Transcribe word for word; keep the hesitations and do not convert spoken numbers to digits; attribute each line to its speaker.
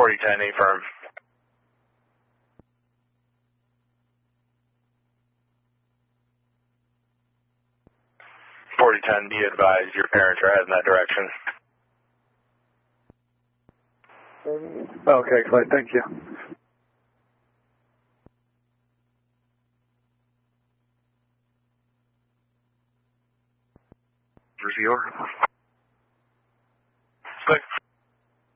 Speaker 1: forty ten, affirm. forty ten, be advised, your parents are heading that direction.
Speaker 2: Okay, Clay, thank you.
Speaker 1: Reviewer.